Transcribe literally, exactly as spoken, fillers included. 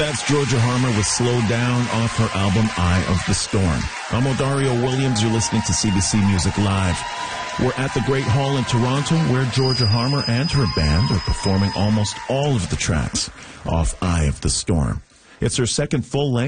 That's Georgia Harmer with Slow Down off her album Eye of the Storm. I'm Odario Williams. You're listening to C B C Music Live. We're at the Great Hall in Toronto, where Georgia Harmer and her band are performing almost all of the tracks off Eye of the Storm. It's her second full-length